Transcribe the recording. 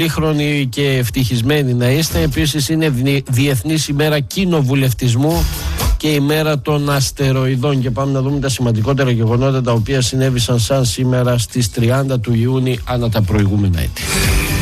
Πολύχρονοι και ευτυχισμένοι να είστε. Επίσης είναι Διεθνής ημέρα κοινοβουλευτισμού και ημέρα των αστεροειδών. Και πάμε να δούμε τα σημαντικότερα γεγονότα τα οποία συνέβησαν σαν σήμερα στις 30 του Ιούνιου ανά τα προηγούμενα έτη.